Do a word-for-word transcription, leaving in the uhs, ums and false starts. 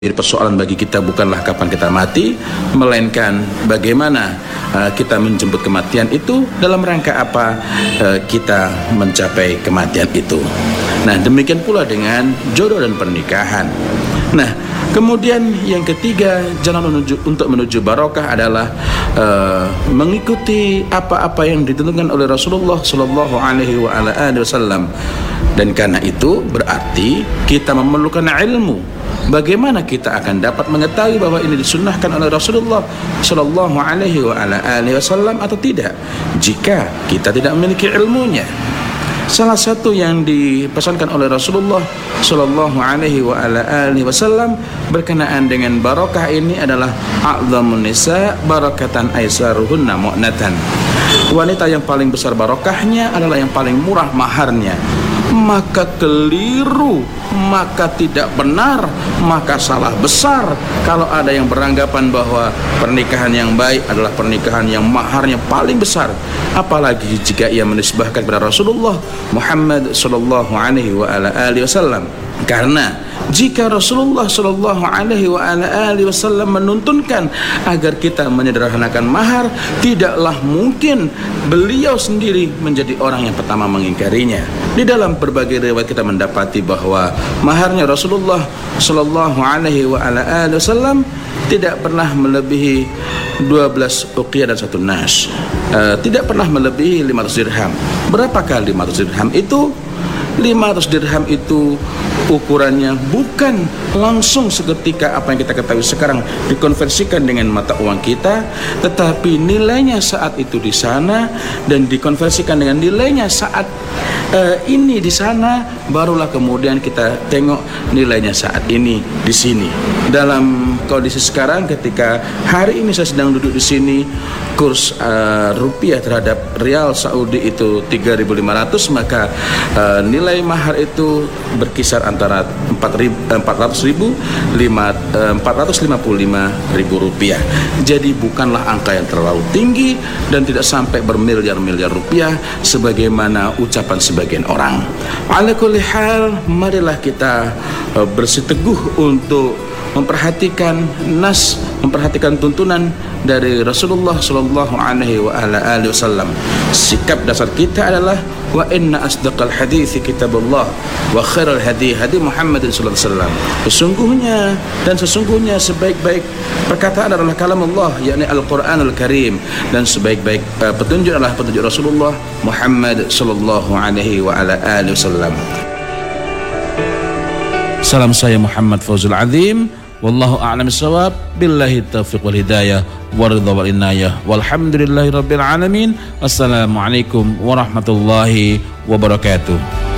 Jadi persoalan bagi kita bukanlah kapan kita mati, melainkan bagaimana uh, kita menjemput kematian itu, dalam rangka apa uh, kita mencapai kematian itu. Nah, demikian pula dengan jodoh dan pernikahan. Nah, kemudian yang ketiga, jalan menuju, untuk menuju barokah adalah uh, mengikuti apa-apa yang ditentukan oleh Rasulullah Shallallahu Alaihi Wasallam. Dan karena itu berarti kita memerlukan ilmu. Bagaimana kita akan dapat mengetahui bahwa ini disunnahkan oleh Rasulullah Shallallahu Alaihi Wasallam atau tidak, jika kita tidak memiliki ilmunya? Salah satu yang dipesankan oleh Rasulullah Shallallahu Alaihi Wasallam berkenaan dengan barokah ini adalah a'dhamun nisa barakatan aisaruhunna mu'natan. Wanita yang paling besar barokahnya adalah yang paling murah maharnya. Maka keliru, maka tidak benar, maka salah besar kalau ada yang beranggapan bahwa pernikahan yang baik adalah pernikahan yang maharnya paling besar, apalagi jika ia menisbahkan kepada Rasulullah Muhammad Sallallahu Alaihi Wasallam. Karena jika Rasulullah Shallallahu Alaihi Wasallam menuntunkan agar kita menyederhanakan mahar, tidaklah mungkin beliau sendiri menjadi orang yang pertama mengingkarinya. Di dalam berbagai riwayat kita mendapati bahwa maharnya Rasulullah Shallallahu Alaihi Wasallam tidak pernah melebihi dua belas uqiyah dan satu nas, uh, tidak pernah melebihi lima ratus dirham. Berapakah lima ratus dirham itu? lima ratus dirham itu ukurannya bukan langsung seketika apa yang kita ketahui sekarang dikonversikan dengan mata uang kita, tetapi nilainya saat itu di sana dan dikonversikan dengan nilainya saat uh, ini di sana, barulah kemudian kita tengok nilainya saat ini di sini. Dalam kondisi sekarang, ketika hari ini saya sedang duduk di sini, kurs uh, rupiah terhadap rial Saudi itu tiga ribu lima ratus, maka uh, nilai mahar itu berkisar antara empat ratus ribu empat ratus lima puluh lima ribu rupiah. Jadi bukanlah angka yang terlalu tinggi dan tidak sampai bermiliar-miliar rupiah sebagaimana ucapan sebagian orang. Ala kulli hal, marilah kita uh, bersiteguh untuk memperhatikan nas, memperhatikan tuntunan dari Rasulullah Shallallahu Alaihi Wasallam. Sikap dasar kita adalah wa inna asdaqal hadithi kitabullah wa khairal hadi hadi Muhammadin sallallahu alaihi wasallam. Sesungguhnya dan sesungguhnya sebaik-baik perkataan adalah kalam Allah, yakni Al-Qur'anul Karim, dan sebaik-baik uh, petunjuk adalah petunjuk Rasulullah Muhammad sallallahu alaihi wasallam. Salam saya Muhammad Fauzul Azim. Wallahu a'lam bissawab. Billahi taufiq wal hidayah waridha wal inayah. Walhamdulillahi rabbil alamin. Assalamualaikum warahmatullahi wabarakatuh.